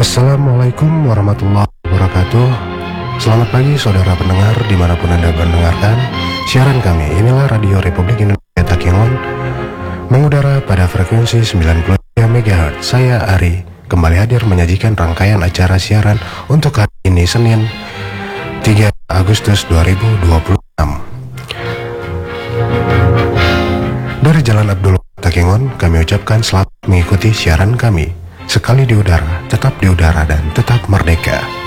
Assalamualaikum warahmatullahi wabarakatuh. Selamat pagi saudara pendengar dimanapun Anda mendengarkan siaran kami. Inilah Radio Republik Indonesia Takengon, mengudara pada frekuensi 93 MHz. Saya Ari kembali hadir menyajikan rangkaian acara siaran untuk hari ini Senin 3 Agustus 2026 dari Jalan Abdul Takengon. Kami ucapkan selamat mengikuti siaran kami. Sekali di udara, tetap di udara dan tetap merdeka.